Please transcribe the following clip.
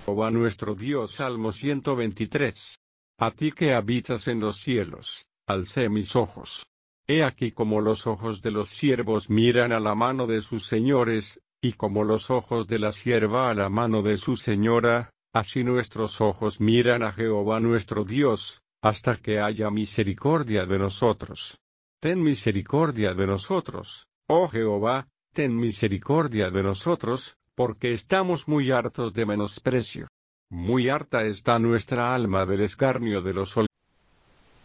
Jehová nuestro Dios. Salmo 123. A ti que habitas en los cielos, alcé mis ojos. He aquí como los ojos de los siervos miran a la mano de sus señores, y como los ojos de la sierva a la mano de su señora, así nuestros ojos miran a Jehová nuestro Dios, hasta que haya misericordia de nosotros. Ten misericordia de nosotros, oh Jehová, ten misericordia de nosotros, porque estamos muy hartos de menosprecio. Muy harta está nuestra alma del escarnio de los